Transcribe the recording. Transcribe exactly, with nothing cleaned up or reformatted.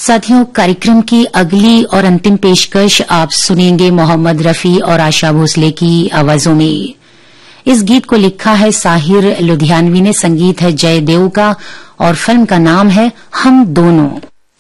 साथियों, कार्यक्रम की अगली और अंतिम पेशकश आप सुनेंगे मोहम्मद रफी और आशा भोसले की आवाजों में। इस गीत को लिखा है साहिर लुधियानवी ने, संगीत है जय देव का और फिल्म का नाम है हम दोनों।